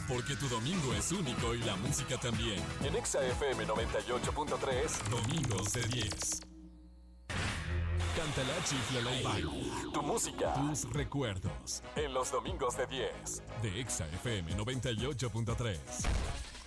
Porque tu domingo es único y la música también. En Exa FM 98.3, Domingos de 10. Cántala, chiflala y baila. Tu música, tus recuerdos. En los Domingos de 10. De Exa FM 98.3.